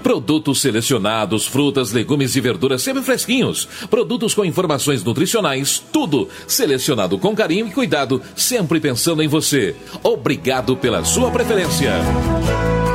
Produtos selecionados, frutas, legumes e verduras sempre fresquinhos. Produtos com informações nutricionais, tudo selecionado com carinho e cuidado, sempre pensando em você. Obrigado pela sua preferência.